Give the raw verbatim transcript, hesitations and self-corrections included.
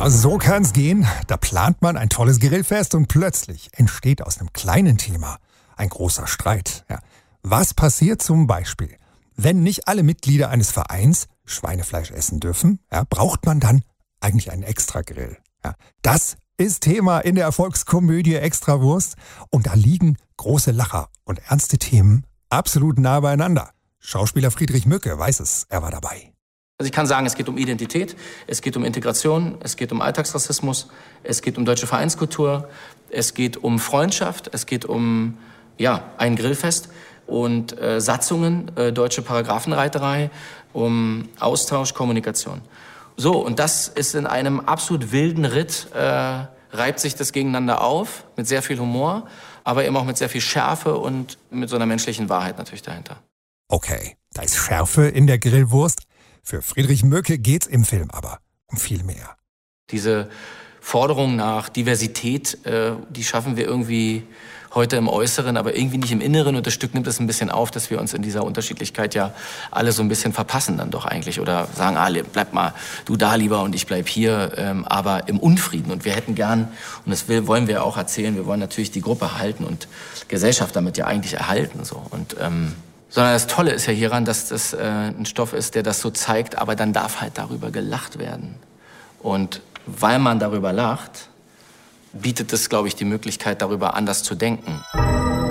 Ja, so kann's gehen. Da plant man ein tolles Grillfest und plötzlich entsteht aus einem kleinen Thema ein großer Streit. Ja. Was passiert zum Beispiel, wenn nicht alle Mitglieder eines Vereins Schweinefleisch essen dürfen? Ja, braucht man dann eigentlich einen Extragrill? Ja, das ist Thema in der Erfolgskomödie Extrawurst. Und da liegen große Lacher und ernste Themen absolut nah beieinander. Schauspieler Friedrich Mücke weiß es, er war dabei. Also ich kann sagen, es geht um Identität, es geht um Integration, es geht um Alltagsrassismus, es geht um deutsche Vereinskultur, es geht um Freundschaft, es geht um ja, ein Grillfest und äh, Satzungen, äh, deutsche Paragraphenreiterei, um Austausch, Kommunikation. So, und das ist in einem absolut wilden Ritt, äh, reibt sich das gegeneinander auf, mit sehr viel Humor, aber eben auch mit sehr viel Schärfe und mit so einer menschlichen Wahrheit natürlich dahinter. Okay, da ist Schärfe in der Grillwurst. Für Friedrich Mücke geht's im Film aber um viel mehr. Diese Forderung nach Diversität, äh, die schaffen wir irgendwie heute im Äußeren, aber irgendwie nicht im Inneren. Und das Stück nimmt es ein bisschen auf, dass wir uns in dieser Unterschiedlichkeit ja alle so ein bisschen verpassen dann doch eigentlich. Oder sagen, ah, bleib mal du da lieber und ich bleib hier, ähm, aber im Unfrieden. Und wir hätten gern, und das will, wollen wir auch erzählen, wir wollen natürlich die Gruppe erhalten und Gesellschaft damit ja eigentlich erhalten. So. Und ähm, Sondern das Tolle ist ja hieran, dass das äh, ein Stoff ist, der das so zeigt, aber dann darf halt darüber gelacht werden. Und weil man darüber lacht, bietet es, glaube ich, die Möglichkeit, darüber anders zu denken.